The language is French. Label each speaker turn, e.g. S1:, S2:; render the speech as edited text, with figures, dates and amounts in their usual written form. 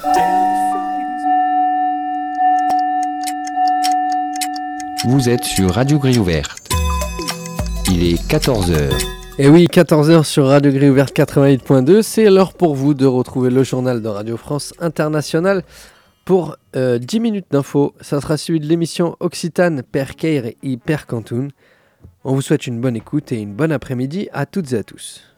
S1: Vous êtes sur Radio Grille Ouverte. Il est 14h.
S2: Et oui, 14h sur Radio Grille Ouverte 88.2, c'est l'heure pour vous de retrouver le journal de Radio France Internationale pour 10 minutes d'infos. Ça sera suivi de l'émission Occitane per Keir et per Cantoun. On vous souhaite une bonne écoute et une bonne après-midi à toutes et à tous.